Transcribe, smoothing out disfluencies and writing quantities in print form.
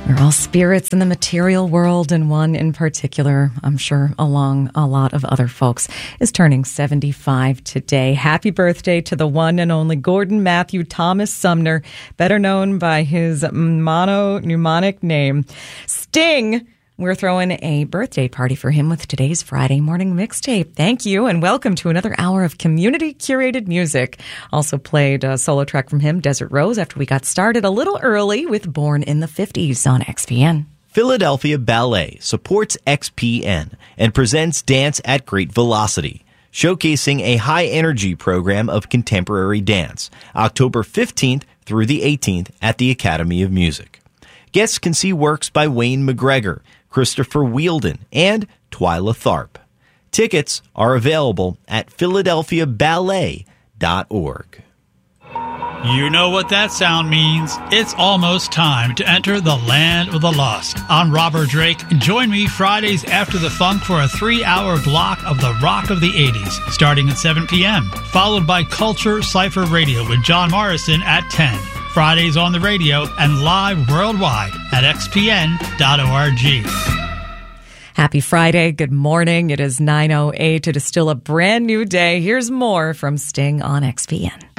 We're all spirits in the material world, and one in particular, I'm sure along a lot of other folks, is turning 75 today. Happy birthday to the one and only Gordon Matthew Thomas Sumner, better known by his monomnemonic name, Sting. We're throwing a birthday party for him with today's Friday morning mixtape. Thank you, and welcome to another hour of community-curated music. Also played a solo track from him, Desert Rose, after we got started a little early with Born in the 50s on XPN. Philadelphia Ballet supports XPN and presents Dance at Great Velocity, showcasing a high-energy program of contemporary dance, October 15th through the 18th at the Academy of Music. Guests can see works by Wayne McGregor, Christopher Wheeldon, and Twyla Tharp. Tickets are available at philadelphiaballet.org. You know what that sound means. It's almost time to enter the land of the lost. I'm Robert Drake. Join me Fridays after the funk for a 3-hour block of the rock of the 80s, starting at 7 p.m., followed by Culture Cypher Radio with John Morrison at 10. Fridays on the radio and live worldwide at xpn.org. Happy Friday. Good morning. It is 9:08 to distill a brand new day. Here's more from Sting on XPN.